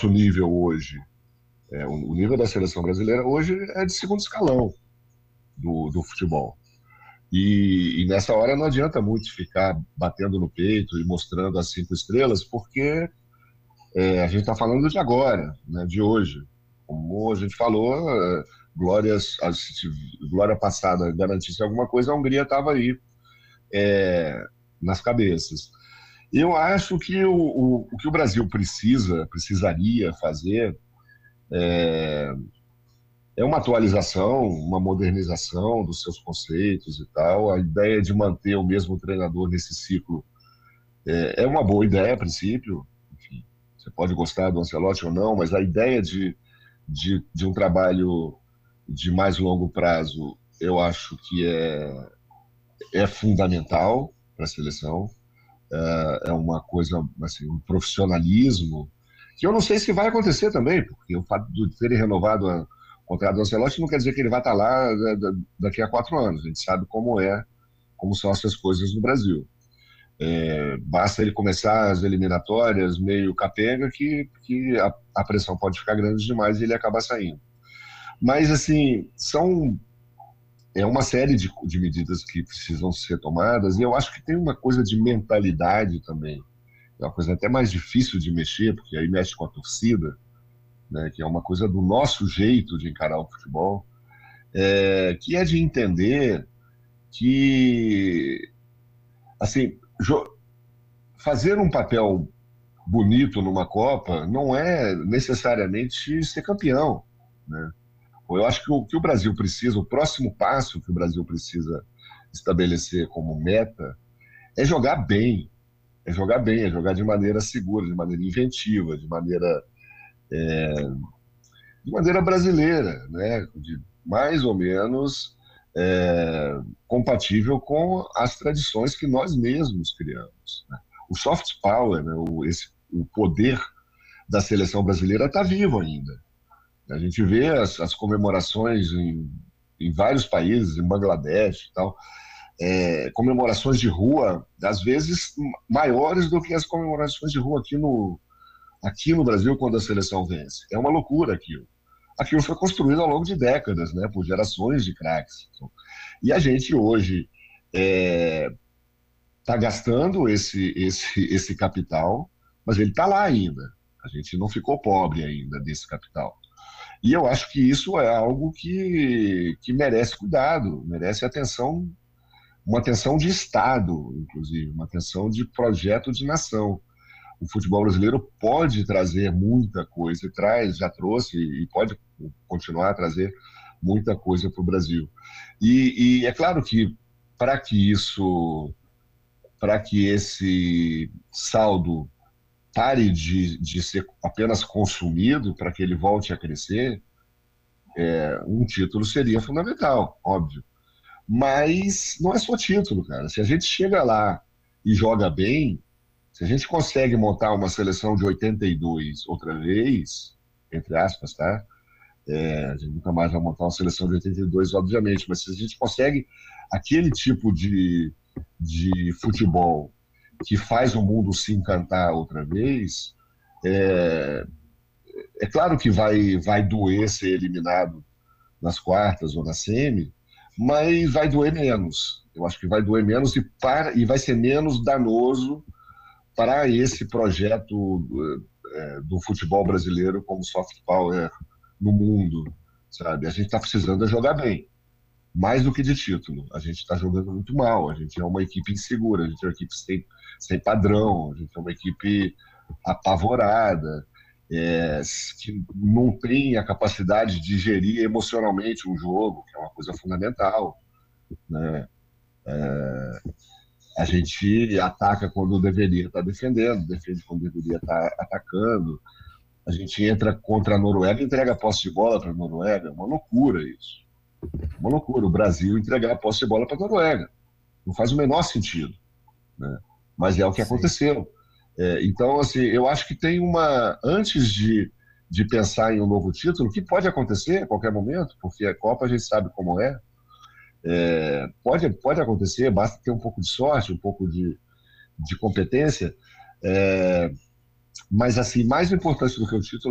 nosso nível hoje, o nível da seleção brasileira hoje é de segundo escalão do futebol. E nessa hora não adianta muito ficar batendo no peito e mostrando as 5 estrelas, porque a gente está falando de agora, né, de hoje. Como a gente falou, se glória passada garantisse alguma coisa, a Hungria estava aí nas cabeças. Eu acho que o que o Brasil precisaria fazer é uma atualização, uma modernização dos seus conceitos e tal. A ideia de manter o mesmo treinador nesse ciclo é uma boa ideia, a princípio. Enfim, você pode gostar do Ancelotti ou não, mas a ideia de um trabalho de mais longo prazo, eu acho que é fundamental para a seleção. É uma coisa, assim, um profissionalismo, que eu não sei se vai acontecer também, porque o fato de terem renovado o contrato do Ancelotti não quer dizer que ele vai estar lá daqui a 4 anos. A gente sabe como são essas coisas no Brasil. Basta ele começar as eliminatórias meio capenga que a pressão pode ficar grande demais e ele acaba saindo. Mas, assim, é uma série de medidas que precisam ser tomadas, e eu acho que tem uma coisa de mentalidade também. É uma coisa até mais difícil de mexer, porque aí mexe com a torcida, né, que é uma coisa do nosso jeito de encarar o futebol, que é de entender que, assim, fazer um papel bonito numa Copa não é necessariamente ser campeão, né? Eu acho que o que o Brasil precisa, o próximo passo que o Brasil precisa estabelecer como meta é jogar bem, é jogar de maneira segura, de maneira inventiva, de maneira brasileira, né? Mais ou menos compatível com as tradições que nós mesmos criamos, né? O soft power, né? O poder da seleção brasileira está vivo ainda. A gente vê as comemorações em vários países, em Bangladesh e tal, comemorações de rua, às vezes maiores do que as comemorações de rua aqui no Brasil quando a seleção vence. É uma loucura aquilo. Aquilo foi construído ao longo de décadas, né, por gerações de craques. E a gente hoje está gastando esse capital, mas ele está lá ainda. A gente não ficou pobre ainda desse capital. E eu acho que isso é algo que merece cuidado, merece atenção, uma atenção de Estado, inclusive, uma atenção de projeto de nação. O futebol brasileiro pode trazer muita coisa, já trouxe e pode continuar a trazer muita coisa para o Brasil. E é claro que para que esse saldo pare de ser apenas consumido, para que ele volte a crescer, um título seria fundamental, óbvio. Mas não é só título, cara. Se a gente chega lá e joga bem, se a gente consegue montar uma seleção de 82 outra vez, entre aspas, tá? A gente nunca mais vai montar uma seleção de 82, obviamente, mas se a gente consegue aquele tipo de futebol que faz o mundo se encantar outra vez, é claro que vai doer ser eliminado nas quartas ou na semi, mas vai doer menos. Eu acho que vai doer menos e vai ser menos danoso para esse projeto do futebol brasileiro como soft power no mundo, sabe? A gente está precisando jogar bem, mais do que de título. A gente está jogando muito mal, a gente é uma equipe insegura, a gente é uma equipe sem padrão, a gente é uma equipe apavorada, que não tem a capacidade de gerir emocionalmente um jogo, que é uma coisa fundamental, né? A gente ataca quando deveria estar defendendo, defende quando deveria estar atacando. A gente entra contra a Noruega e entrega a posse de bola para a Noruega. É uma loucura isso. Uma loucura o Brasil entregar a posse de bola para a Noruega. Não faz o menor sentido, né? Mas é o que aconteceu. Então, assim, eu acho que tem antes de pensar em um novo título, que pode acontecer a qualquer momento, porque a Copa a gente sabe como pode acontecer, basta ter um pouco de sorte, um pouco de competência, mas, assim, mais importante do que o título